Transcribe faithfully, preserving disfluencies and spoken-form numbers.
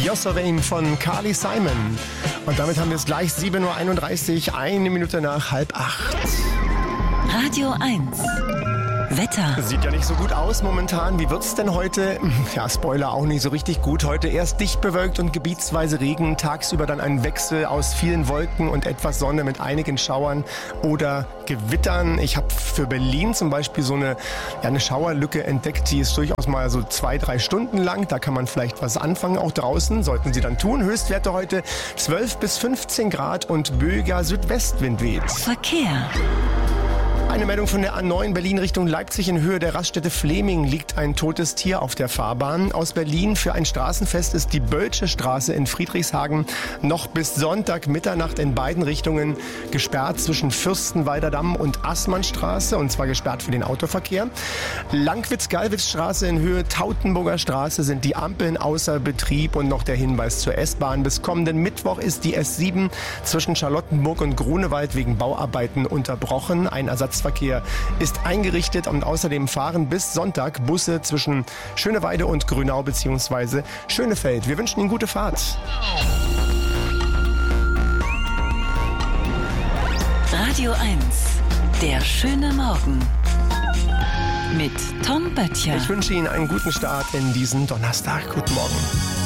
You're So Vain von Carly Simon. Und damit haben wir es gleich sieben Uhr einunddreißig, eine Minute nach halb acht. Radio eins. Wetter. Sieht ja nicht so gut aus momentan. Wie wird's denn heute? Ja, Spoiler, auch nicht so richtig gut. Heute erst dicht bewölkt und gebietsweise Regen. Tagsüber dann ein Wechsel aus vielen Wolken und etwas Sonne mit einigen Schauern oder Gewittern. Ich habe für Berlin zum Beispiel so eine, ja, eine Schauerlücke entdeckt. Die ist durchaus mal so zwei, drei Stunden lang. Da kann man vielleicht was anfangen, auch draußen. Sollten Sie dann tun. Höchstwerte heute zwölf bis fünfzehn Grad und böiger Südwestwind weht. Verkehr. Eine Meldung von der A neun Berlin Richtung Leipzig. In Höhe der Raststätte Fleming liegt ein totes Tier auf der Fahrbahn. Aus Berlin für ein Straßenfest ist die Bölsche Straße in Friedrichshagen noch bis Sonntag Mitternacht in beiden Richtungen gesperrt zwischen Fürstenwalder Damm und Assmannstraße, und zwar gesperrt für den Autoverkehr. Langwitz-Gallwitz-Straße in Höhe Tautenburger Straße sind die Ampeln außer Betrieb, und noch der Hinweis zur S-Bahn. Bis kommenden Mittwoch ist die S sieben zwischen Charlottenburg und Grunewald wegen Bauarbeiten unterbrochen. Ein Ersatzverkehr ist eingerichtet, und außerdem fahren bis Sonntag Busse zwischen Schöneweide und Grünau bzw. Schönefeld. Wir wünschen Ihnen gute Fahrt. Radio eins. Der schöne Morgen. Mit Tom Böttcher. Ich wünsche Ihnen einen guten Start in diesen Donnerstag. Guten Morgen.